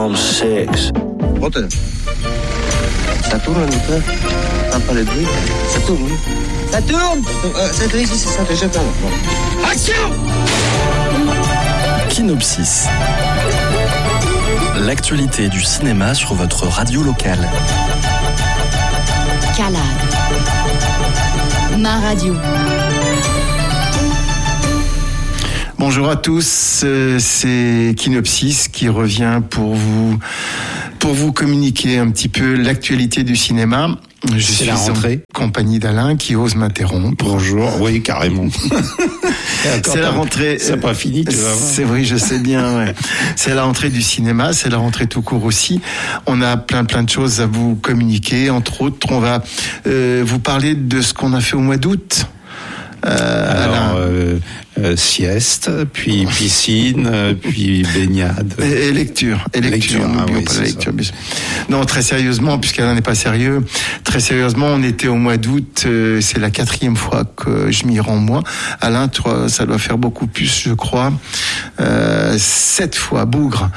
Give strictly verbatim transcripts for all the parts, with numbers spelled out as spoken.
round six. Rotten. Ça tourne un peu. Un peu les bruits. Ça tourne, oui. Ça tourne euh, C'est ici, c'est ça, déjà bon. Action! Kinopsis. L'actualité du cinéma sur votre radio locale. Calade. Ma radio. Bonjour à tous, c'est Kinopsis qui revient pour vous pour vous communiquer un petit peu l'actualité du cinéma. Je c'est suis la rentrée. en compagnie d'Alain qui ose m'interrompre. Bonjour, oui, carrément. C'est la rentrée. C'est pas fini, tu vois. C'est vrai, je sais bien. Ouais. C'est la rentrée du cinéma, c'est la rentrée tout court aussi. On a plein plein de choses à vous communiquer. Entre autres, on va euh, vous parler de ce qu'on a fait au mois d'août. Euh, Alors, euh, euh, sieste, puis piscine, euh, puis baignade. Et, et lecture. Et lecture, lecture n'oublions ah oui, pas la lecture. Non, très sérieusement, puisqu'elle n'est pas sérieux, très sérieusement, on était au mois d'août, euh, c'est la quatrième fois que je m'y rends, moi. Alain, toi, ça doit faire beaucoup plus, je crois. Euh, sept fois, Bougre.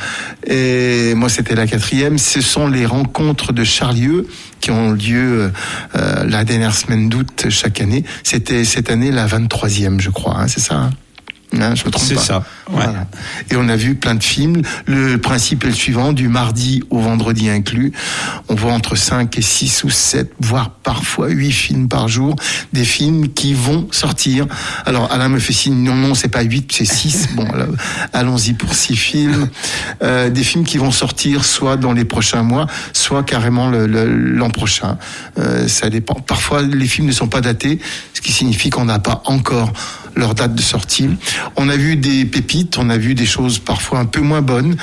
Et moi, c'était la quatrième. Ce sont les rencontres de Charlieu qui ont lieu euh, la dernière semaine d'août chaque année. C'était cette année la vingt-troisième, je crois, hein, c'est ça, hein Hein, je me trompe c'est pas. ça. Ouais. Voilà. Et on a vu plein de films. Le principe est le suivant, du mardi au vendredi inclus. On voit entre cinq et six ou sept, voire parfois huit films par jour. Des films qui vont sortir. Alors, Alain me fait signe, non, non, c'est pas huit, c'est six. Bon, alors, allons-y pour six films. Euh, des films qui vont sortir soit dans les prochains mois, soit carrément le, le, l'an prochain. Euh, ça dépend. Parfois, les films ne sont pas datés, ce qui signifie qu'on n'a pas encore leur date de sortie. On a vu des pépites, on a vu des choses parfois un peu moins bonnes,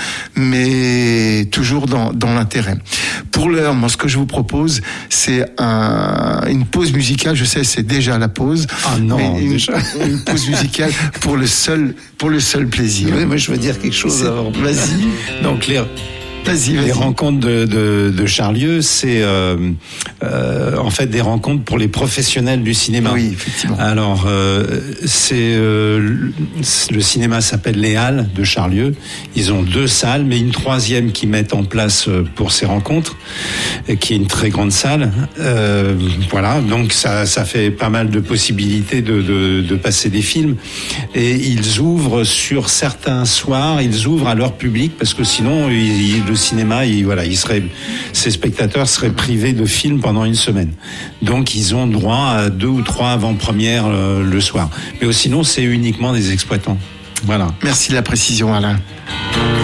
mais toujours dans, dans l'intérêt. Pour l'heure, moi, ce que je vous propose, c'est un, une pause musicale. Je sais, c'est déjà la pause. Ah non, mais une, déjà. Une pause musicale pour le seul, pour le seul plaisir. Oui, moi, je veux dire quelque chose c'est, avant. Vas-y. Donc, les... Vas-y, vas-y. Les rencontres de, de, de Charlieu, c'est euh, euh, en fait des rencontres pour les professionnels du cinéma. Oui, effectivement. Alors, euh, c'est euh, le cinéma s'appelle Les Halles de Charlieu. Ils ont deux salles, mais une troisième qu'ils mettent en place pour ces rencontres, qui est une très grande salle. Euh, voilà, donc ça, ça fait pas mal de possibilités de, de, de passer des films. Et ils ouvrent sur certains soirs, ils ouvrent à leur public parce que sinon, ils, le cinéma, il, voilà, il serait, ces spectateurs seraient privés de films pendant une semaine. Donc, ils ont droit à deux ou trois avant-premières euh, le soir. Mais sinon, c'est uniquement des exploitants. Voilà. Merci de la précision, Alain.